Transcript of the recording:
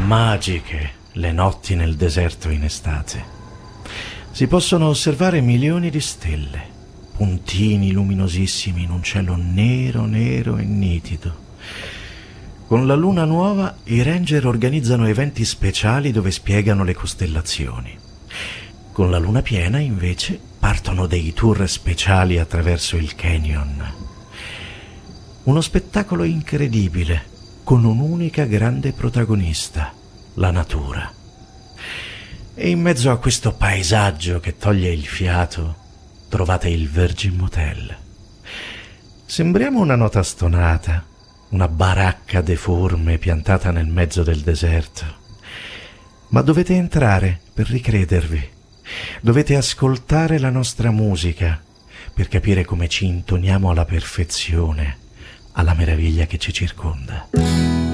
Magiche le notti nel deserto in estate. Si possono osservare milioni di stelle, puntini luminosissimi in un cielo nero, nero e nitido. Con la luna nuova i ranger organizzano eventi speciali dove spiegano le costellazioni. Con la luna piena, invece, partono dei tour speciali attraverso il canyon. Uno spettacolo incredibile, con un'unica grande protagonista, la natura. E in mezzo a questo paesaggio che toglie il fiato, trovate il Virgin Motel. Sembriamo una nota stonata, una baracca deforme piantata nel mezzo del deserto. Ma dovete entrare per ricredervi. Dovete ascoltare la nostra musica per capire come ci intoniamo alla perfezione, alla meraviglia che ci circonda.